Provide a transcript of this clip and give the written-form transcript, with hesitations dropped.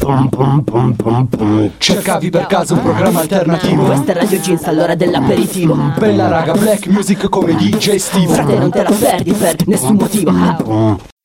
Cercavi per caso un programma alternativo? Questa è Radio Jeans all'ora dell'aperitivo. Bella raga, black music come DJ Steve. Frate non te la perdi per nessun motivo.